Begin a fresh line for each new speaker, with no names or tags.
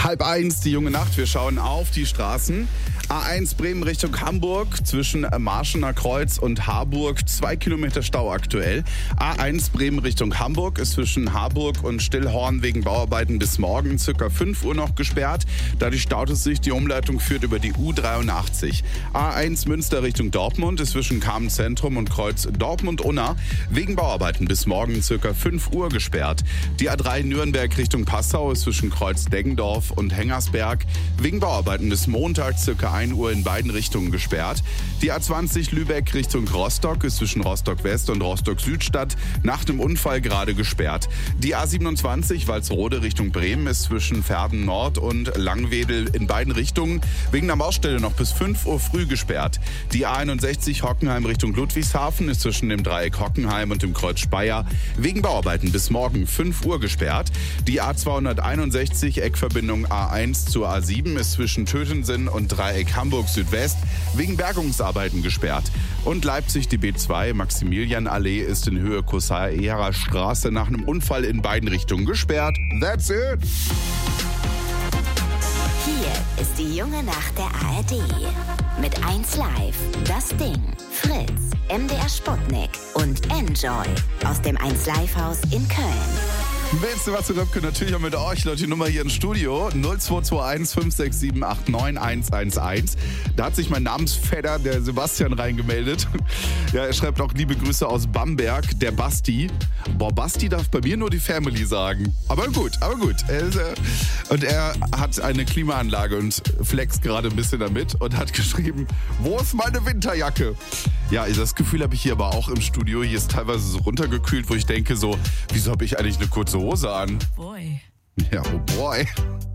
12:30, die junge Nacht. Wir schauen auf die Straßen. A1 Bremen Richtung Hamburg, zwischen Marschener Kreuz und Harburg 2 Kilometer Stau aktuell. A1 Bremen Richtung Hamburg ist zwischen Harburg und Stillhorn wegen Bauarbeiten bis morgen circa 5 Uhr noch gesperrt. Dadurch staut es sich. Die Umleitung führt über die U83. A1 Münster Richtung Dortmund ist zwischen Kamen-Zentrum und Kreuz Dortmund-Unna wegen Bauarbeiten bis morgen circa 5 Uhr gesperrt. Die A3 Nürnberg Richtung Passau ist zwischen Kreuz Deggendorf und Hengersberg wegen Bauarbeiten bis Montag circa 1 Uhr in beiden Richtungen gesperrt. Die A20 Lübeck Richtung Rostock ist zwischen Rostock West und Rostock Südstadt nach dem Unfall gerade gesperrt. Die A27 Walsrode Richtung Bremen ist zwischen Verden Nord und Langwedel in beiden Richtungen wegen der Baustelle noch bis 5 Uhr früh gesperrt. Die A61 Hockenheim Richtung Ludwigshafen ist zwischen dem Dreieck Hockenheim und dem Kreuz Speyer wegen Bauarbeiten bis morgen 5 Uhr gesperrt. Die A261 Eckverbindung A1 zur A7 ist zwischen Tötensen und Dreieck Hamburg Südwest wegen Bergungsarbeiten gesperrt. Und Leipzig die B2 Maximilianallee ist in Höhe Kosaera Straße nach einem Unfall in beiden Richtungen gesperrt. That's it!
Hier ist die junge Nacht der ARD. Mit 1 Live, Das Ding, Fritz, MDR Sputnik und Enjoy aus dem 1 Live Haus in Köln.
Willst du was zu Röpke? Natürlich auch mit euch, Leute. Die Nummer hier im Studio 0221 567 89 111. Da hat sich mein Namensvetter, der Sebastian, reingemeldet. Ja, er schreibt auch liebe Grüße aus Bamberg, der Basti. Boah, Basti darf bei mir nur die Family sagen. Aber gut. Und er hat eine Klimaanlage und flext gerade ein bisschen damit und hat geschrieben, wo ist meine Winterjacke? Ja, das Gefühl habe ich hier aber auch im Studio. Hier ist teilweise so runtergekühlt, wo ich denke so, wieso habe ich eigentlich eine kurze Hose an?
Boy.
Ja, oh boy.